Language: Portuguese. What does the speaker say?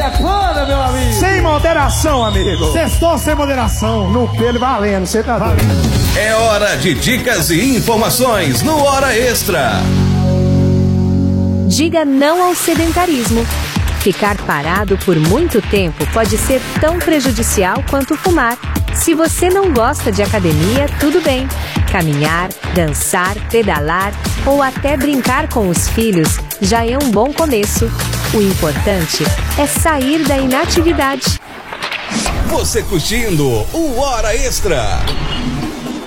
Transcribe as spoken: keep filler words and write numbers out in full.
quando, meu amigo? Sem moderação, amigo. Sextou sem moderação. No pelo valendo, você tá doido. É hora de dicas e informações no Hora Extra. Diga não ao sedentarismo. Ficar parado por muito tempo pode ser tão prejudicial quanto fumar. Se você não gosta de academia, tudo bem. Caminhar, dançar, pedalar ou até brincar com os filhos já é um bom começo. O importante é sair da inatividade. Você curtindo o Hora Extra.